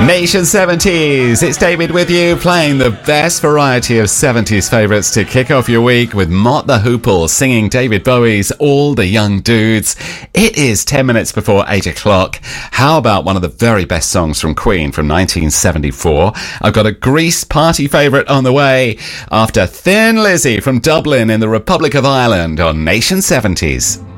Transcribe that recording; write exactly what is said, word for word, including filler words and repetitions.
Nation seventies, it's David with you, playing the best variety of seventies favourites to kick off your week with Mott the Hoople singing David Bowie's All the Young Dudes. It is ten minutes before eight o'clock. How about one of the very best songs from Queen from nineteen seventy-four? I've got a Grease party favourite on the way after Thin Lizzy from Dublin in the Republic of Ireland on Nation seventies.